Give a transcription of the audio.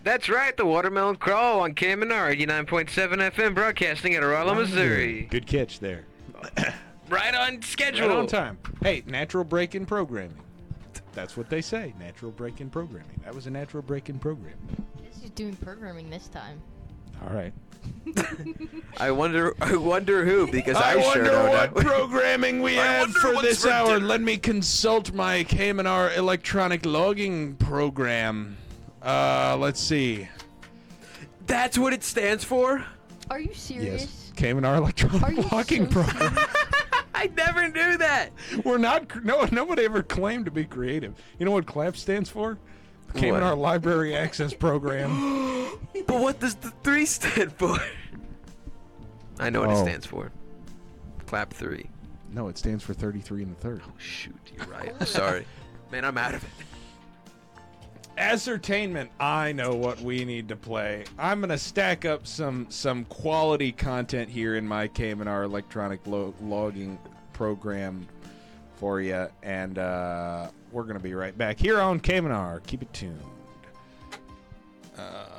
That's right, the Watermelon Crawl on KMNR 89.7 FM, broadcasting at Rolla, Missouri. Good catch there. Right on schedule. Right on time. Hey, natural break-in programming. That's what they say, natural break-in programming. That was a natural break-in program. Guess he's doing programming this time. All right. I wonder who, because I sure wonder don't what know. programming we have wonder for what's this for hour. dinner. Let me consult my KMNR electronic logging program. Let's see. That's what it stands for? Are you serious? Yes, KMNR Are electronic you logging so program. I never knew that. We're not. No, nobody ever claimed to be creative. You know what CLAP stands for? KMNR Library Access Program. But what does the 3 stand for? I know what it Oh. stands for. Clap 3. No, it stands for 33 and a third. Oh, shoot, you're right. I'm sorry. Man, I'm out of it. Ascertainment. I know what we need to play. I'm gonna stack up some quality content here in my KMNR electronic logging program for you, and we're gonna be right back here on KMNR. Keep it tuned.